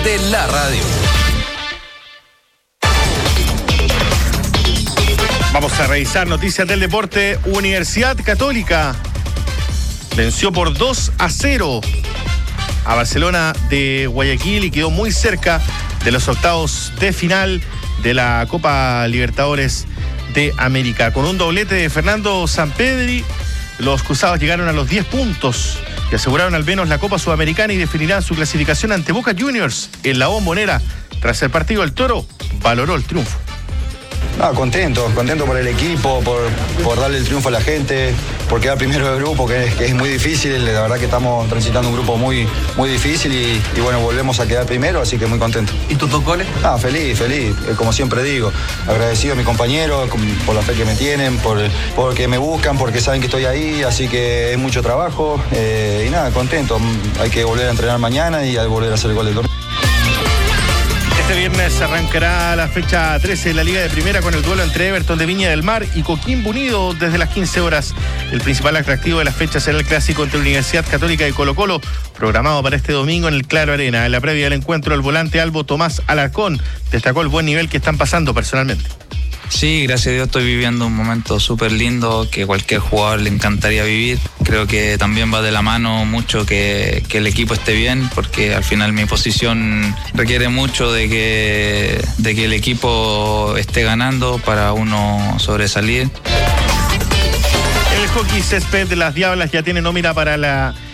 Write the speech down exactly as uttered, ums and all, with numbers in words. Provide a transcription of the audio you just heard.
de la radio. Vamos a revisar noticias del deporte. Universidad Católica venció por dos a cero a Barcelona de Guayaquil y quedó muy cerca de los octavos de final de la Copa Libertadores de América. Con un doblete de Fernando Sampedri, los cruzados llegaron a los diez puntos y aseguraron al menos la Copa Sudamericana y definirán su clasificación ante Boca Juniors en la Bombonera. Tras el partido, el Toro valoró el triunfo. No, contento, contento por el equipo, por, por darle el triunfo a la gente, por quedar primero del grupo, que es, que es muy difícil. La verdad que estamos transitando un grupo muy, muy difícil y, y bueno, volvemos a quedar primero, así que muy contento. ¿Y tus dos goles? Ah, feliz, feliz, como siempre digo. Agradecido a mis compañeros por la fe que me tienen, por porque me buscan, porque saben que estoy ahí, así que es mucho trabajo eh, y nada, contento. Hay que volver a entrenar mañana y hay que volver a hacer el gol del torneo. Este viernes arrancará la fecha trece de la Liga de Primera con el duelo entre Everton de Viña del Mar y Coquimbo Unido desde las quince horas. El principal atractivo de la fecha será el clásico entre Universidad Católica y Colo-Colo, programado para este domingo en el Claro Arena. En la previa del encuentro, el volante Albo Tomás Alarcón destacó el buen nivel que están pasando personalmente. Sí, gracias a Dios estoy viviendo un momento súper lindo que cualquier jugador le encantaría vivir. Creo que también va de la mano mucho que, que el equipo esté bien, porque al final mi posición requiere mucho de que, de que el equipo esté ganando para uno sobresalir. El hockey césped de las Diablas ya tiene nómina para la